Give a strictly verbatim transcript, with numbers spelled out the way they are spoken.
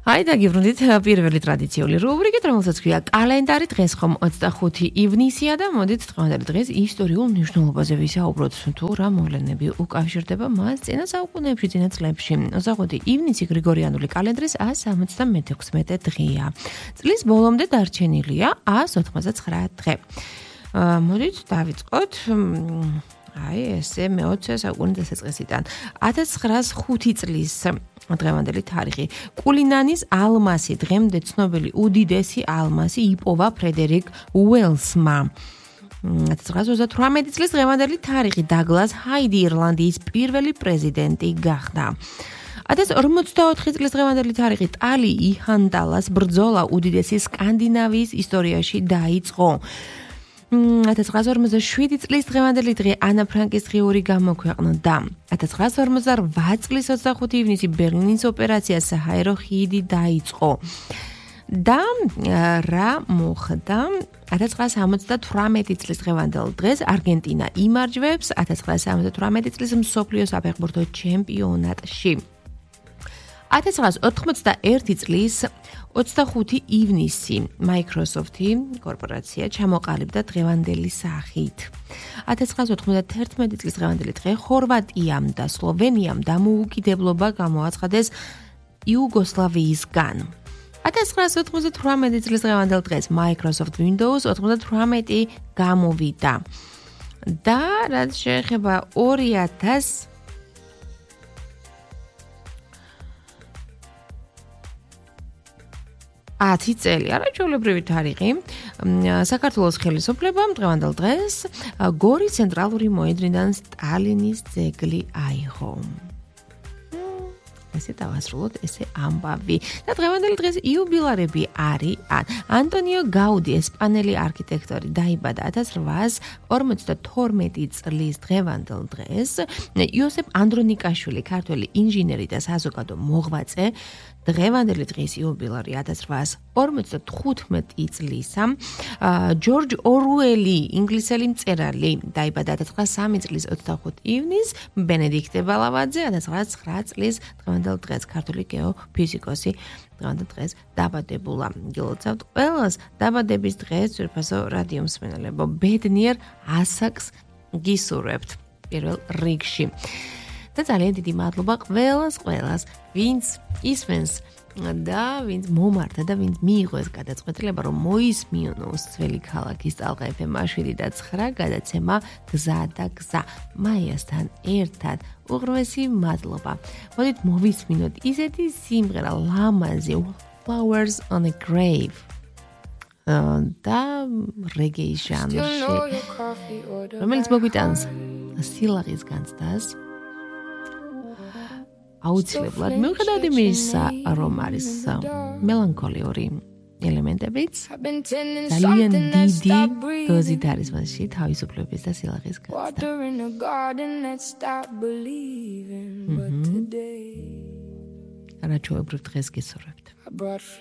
აი დაგიბრუნდით პირველი ტრადიციული რუბრიკით, რომელსაც ქვია კალენდარი. დღეს ხომ ოცდახუთი ივნისია და მოდით დღევანდელი დღეს ისტორიულ მნიშვნელობაზე ვისაუბროთ, თუ რა მოვლენები უკავშირდება მას წინა საუკუნეებში, წინა წლებში. ოცდახუთი ივნისი გრიგორიანული კალენდრის ას სამოცდამეექვსმეტე დღეა. წლის ბოლომდე დარჩენილია ას ოთხმოცდაცხრა დღე. მოდით დავიწყოთ აი ესე მეოცე საუკუნის დასაწყისიდან. ათას ცხრაას ხუთი წლის დღევანდელი თარიღი. კულინანის ალმასი, დღემდე ცნობილი უდიდესი ალმასი იპოვა ფრედერიკ უელსმა. ათას ცხრაას ოცდათვრამეტი წლის დღევანდელი თარიღი. დაგლას ჰაიდი ირლანდიის პირველი პრეზიდენტი გახდა. ათას ორმოცდაოთხი წლის დღევანდელი თარიღი. ტალი იჰანდალას ბრძოლა უდიდესი სკანდინავიის ისტორიაში დაიწყო. ათას ცხრაას ორმოცდაშვიდი წლის დღევანდელი დღე ანა ფრანკის დღიური გამოქვეყნდა. ათას ცხრაას ორმოცდარვა წლის ოცდახუთი ივნისი ბერლინის ოპერაცია საჰაერო ხიდი დაიწყო. და რა მოხდა? ათას ცხრაას ორმოცდათვრამეტი წლის დღევანდელ დღეს არგენტინა იმარჯვებს ათას ცხრაას ორმოცდათვრამეტი წლის მსოფლიო საფეხბურთო ჩემპიონატში. ათას ცხრაას ოთხმოცდაერთი წლის ოცდახუთი ივნისი Microsoft-ი კორპორაცია ჩამოყალიბდა დღევანდელი სახით. ათას ცხრაას ოთხმოცდათერთმეტი წლის დღევანდელი დღე ხორვატიამ და სლოვენიამ დამოუკიდებლობა გამოაცხადეს იუგოსლავიისგან. ათას ცხრაას ოთხმოცდათვრამეტი წლის დღევანდელ დღეს Microsoft Windows ოცდაოთხმეტი გამოვიდა. და რაც შეეხება ორი ათას ათი წელი, არაჩვეულებრივი თარიღი. საქართველოს ხელისუფლებამ დღევანდელ დღეს გორის ცენტრალური მოედნიდან სტალინის ძეგლი აიღო. ესე დავასრულოთ ესე ამბავი. და დღევანდელი დღეს იუბილარები არიან. ანტონიო გაუდი, ესპანელი არქიტექტორი, დაიბადა ათას რვაას ორმოცდათორმეტი წლის დღევანდელ დღეს. იოსებ ანდრონიკაშვილი, ქართველი ინჟინერი და საზოგადო მოღვაწე, დღევანდელი დღის იუბილარი ათას რვაას ორმოცდათხუთმეტი წლისა. ჯორჯ ორუელი, ინგლისელი მწერალი, დაიბადა ათას ცხრაას სამი წლის ოცდახუთი ივნისს. ბენედიქტე ბალავაძე, ათას ცხრაას ცხრა წლის დღევანდელ დღეს, ქართული გეოფიზიკოსი, დღევანდელ დღეს დაბადებულა. გილოცავთ ყველას დაბადების დღეს, ძვირფასო რადიო მსმენელებო, ბედნიერ ასაკს გისურვებთ პირველ რიგში. და ძალიან დიდი მადლობა ყველას ყველას, ვინც ისმენს და ვინც მომართა და ვინც მიიღო ეს გადაწყვეტილება, რომ მოისმინოს ძველი ქალაქის ტალღა ეფ ემ შვიდი და ცხრა გადაცემა გზა და გზა. მაიასთან ერთად უღრმესი მადლობა. მოდით მოვისმინოთ ისეთი სიმღერა ლამაზი Flowers on a Grave და რეგეის ჟანრში, რომელიც მოგვიტანს სილაღის განცდას. აუცილებლად მიუხედავად იმისა, რომ არის მელანქოლიური ელემენტებიც, ძალიან დიდი დოზით არის მასში თავისუფლების და სილაღის განცდა. არაჩვეულებრივ დღეს გისურვებთ.